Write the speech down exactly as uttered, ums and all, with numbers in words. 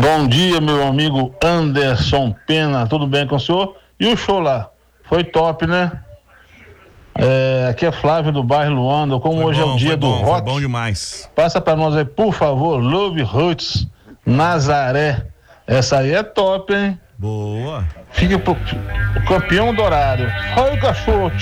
Bom dia, meu amigo Anderson Pena, tudo bem com o senhor? E o show lá? Foi top, né? É, aqui é Flávio do bairro Luanda, como Foi hoje bom, é o dia foi do bom, rock. Foi bom demais. Passa pra nós aí, por favor, Love Roots, Nazaré. Essa aí é top, hein? Boa. Fica pro o campeão do horário. Olha o cachorro.